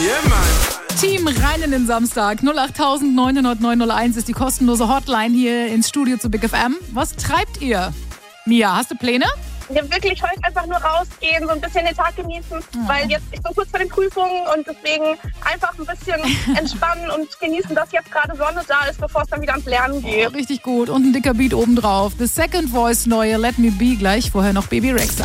Yeah, man. Team rein in den Samstag. 08900 ist die kostenlose Hotline hier ins Studio zu Big FM. Was treibt ihr? Mia, hast du Pläne? Ja, wirklich heute einfach nur rausgehen, so ein bisschen den Tag genießen, weil jetzt ich bin kurz vor den Prüfungen und deswegen einfach ein bisschen entspannen und genießen, dass jetzt gerade Sonne da ist, bevor es dann wieder ans Lernen geht. Richtig gut. Und ein dicker Beat obendrauf. The Second Voice neue Let Me Be gleich. Vorher noch Baby Rexha.